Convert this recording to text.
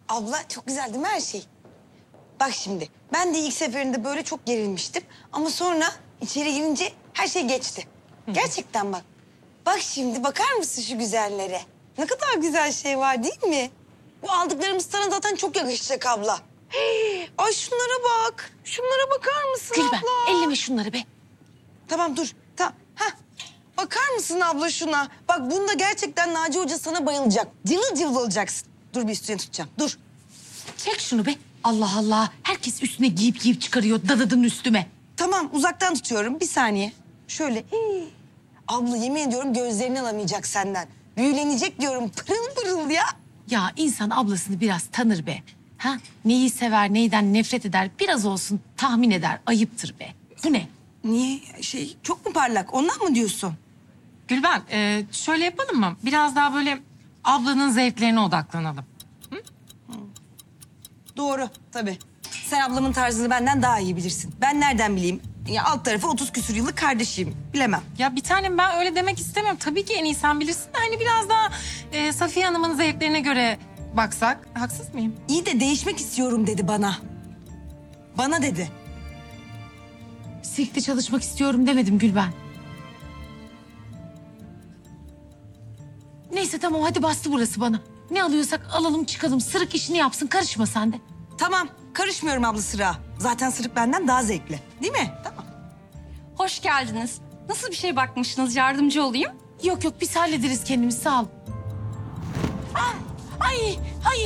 Abla çok güzel değil mi her şey? Bak şimdi ben de ilk seferinde böyle çok gerilmiştim. Ama sonra içeri girince her şey geçti. Gerçekten bak. Bak şimdi bakar mısın şu güzellere? Ne kadar güzel şey var değil mi? Bu aldıklarımız sana zaten çok yakışacak abla. Hey, ay şunlara bak. Şunlara bakar mısın Gülben, abla? elleme şunları be. Tamam dur. Tamam. Hah. Bakar mısın abla şuna? Bak bunda gerçekten Naci Hoca sana bayılacak. Cıvıl cıvıl olacaksın. Dur bir üstüne tutacağım. Dur. Çek şunu be. Allah Allah. Herkes üstüne giyip çıkarıyor. Dadadın üstüme. Tamam uzaktan tutuyorum. Bir saniye. Şöyle. Hii. Abla yemin ediyorum gözlerini alamayacak senden. Büyülenecek diyorum. Pırıl pırıl ya. Ya insan ablasını biraz tanır be. Ha? Neyi sever, neyden nefret eder biraz olsun tahmin eder. Ayıptır be. Bu ne? Niye? Çok mu parlak? Ondan mı diyorsun? Gülben, şöyle yapalım mı? Biraz daha böyle ablanın zevklerine odaklanalım. Doğru tabii. Sen ablamın tarzını benden daha iyi bilirsin. Ben nereden bileyim? Ya alt tarafı 30 küsur yıllık kardeşiyim. Bilemem. Ya bir tanem ben öyle demek istemiyorum. Tabii ki en iyi sen bilirsin de hani biraz daha Safiye Hanım'ın zevklerine göre baksak. Haksız mıyım? İyi de değişmek istiyorum dedi bana. Bana dedi. Sirkte çalışmak istiyorum demedim Gülben. Neyse tamam hadi bastı burası bana. Ne alıyorsak alalım çıkalım. Sırık işini yapsın karışma sen de. Tamam karışmıyorum abla sıra. Zaten sırık benden daha zevkli. Değil mi? Tamam. Hoş geldiniz. Nasıl bir şey bakmışsınız? Yardımcı olayım. Yok biz hallederiz kendimiz sağ ol. Ay